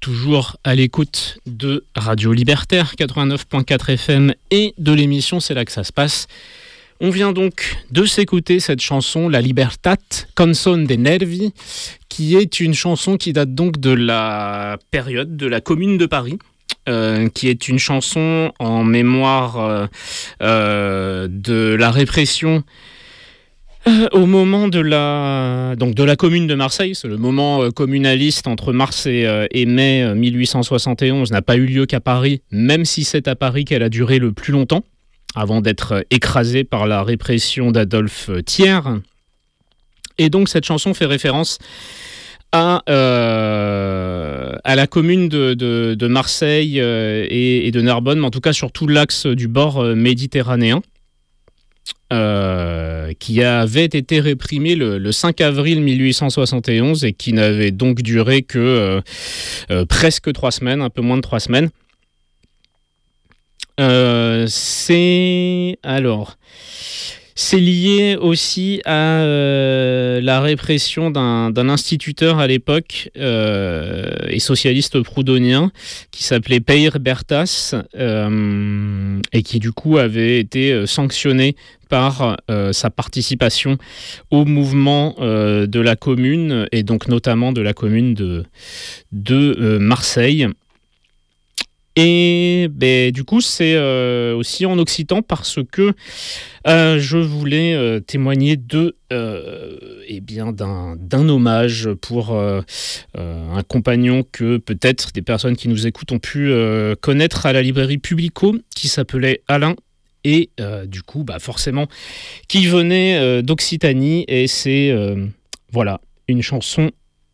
toujours à l'écoute de Radio Libertaire 89.4 FM et de l'émission C'est là que ça se passe. On vient donc de s'écouter cette chanson, La Libertad, Canzone dei Nervi, qui est une chanson qui date donc de la période de la Commune de Paris, qui est une chanson en mémoire de la répression au moment de la Commune de Marseille. C'est le moment communaliste entre mars et mai 1871 n'a pas eu lieu qu'à Paris, même si c'est à Paris qu'elle a duré le plus longtemps, avant d'être écrasée par la répression d'Adolphe Thiers. Et donc cette chanson fait référence à la commune de Marseille et de Narbonne, mais en tout cas sur tout l'axe du bord méditerranéen, qui avait été réprimé le 5 avril 1871 et qui n'avait donc duré que presque 3 semaines, un peu moins de 3 semaines. C'est lié aussi à la répression d'un instituteur à l'époque et socialiste proudhonien qui s'appelait Peire Bertas et qui du coup avait été sanctionné par sa participation au mouvement de la commune et donc notamment de la commune de Marseille. Et du coup, c'est aussi en occitan parce que je voulais témoigner d'un hommage pour un compagnon que peut-être des personnes qui nous écoutent ont pu connaître à la librairie Publico, qui s'appelait Alain. Et du coup, forcément, qui venait d'Occitanie. Et c'est une chanson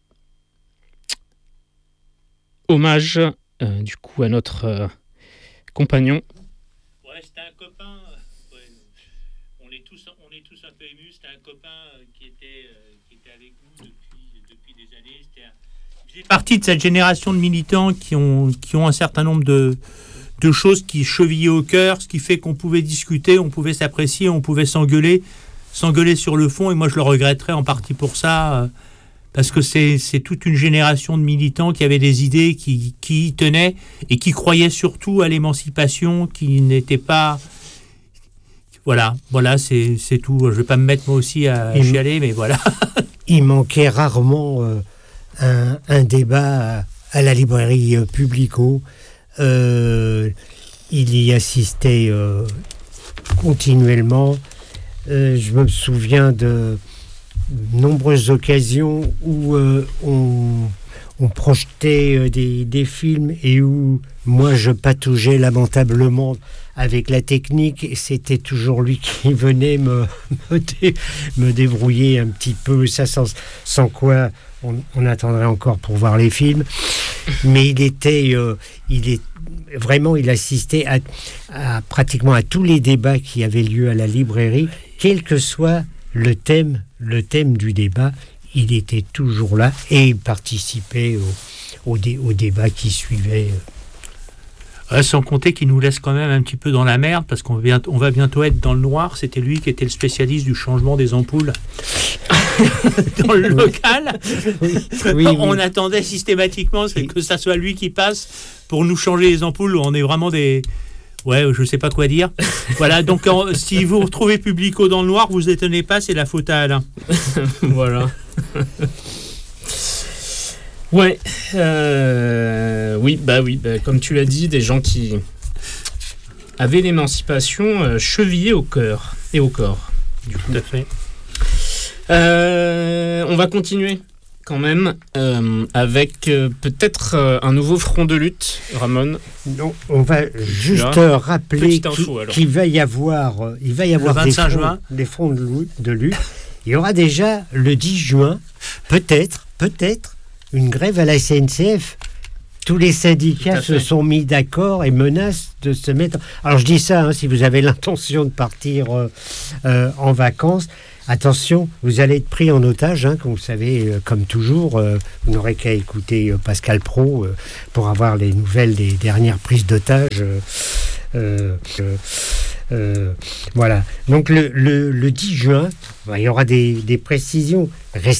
hommage du coup à notre compagnon. Ouais, c'était un copain. On est tous un peu émus. C'était un copain qui était avec nous depuis des années. Il faisait partie de cette génération de militants qui ont un certain nombre de choses qui chevillaient au cœur, ce qui fait qu'on pouvait discuter, on pouvait s'apprécier, on pouvait s'engueuler sur le fond. Et moi, je le regretterais en partie pour ça. Parce que c'est toute une génération de militants qui avaient des idées, qui y tenaient et qui croyaient surtout à l'émancipation, qui n'étaient pas... Voilà, c'est tout. Je ne vais pas me mettre moi aussi à chialer, mais voilà. Il manquait rarement un débat à la librairie Publico. Il y assistait continuellement. Je me souviens de nombreuses occasions où on projetait des films et où moi je pataugeais lamentablement avec la technique et c'était toujours lui qui venait me débrouiller un petit peu, ça sans quoi on attendrait encore pour voir les films. Mais il assistait à pratiquement à tous les débats qui avaient lieu à la librairie, quel que soit le thème du débat, il était toujours là et il participait au débat qui suivait. Sans compter qu'il nous laisse quand même un petit peu dans la merde parce qu'on va bientôt être dans le noir. C'était lui qui était le spécialiste du changement des ampoules dans le local. Oui. On attendait systématiquement que ça soit lui qui passe pour nous changer les ampoules. On est vraiment des... Ouais, je sais pas quoi dire. Voilà, donc si vous retrouvez Publico dans le noir, vous étonnez pas, c'est la faute à Alain. Voilà. Ouais. Oui, comme tu l'as dit, des gens qui avaient l'émancipation chevillée au cœur et au corps. Du coup. Tout à fait. On va continuer quand même avec peut-être un nouveau front de lutte, Ramon. Non, on va juste rappeler qu'il va y avoir, des fronts de lutte. Il y aura déjà le 10 juin, peut-être, une grève à la SNCF. Tous les syndicats se sont mis d'accord et menacent de se mettre... Alors je dis ça, si vous avez l'intention de partir en vacances, attention, vous allez être pris en otage, comme vous savez, comme toujours. Vous n'aurez qu'à écouter Pascal Praud pour avoir les nouvelles des dernières prises d'otages. Voilà. Donc le 10 juin, il y aura des précisions.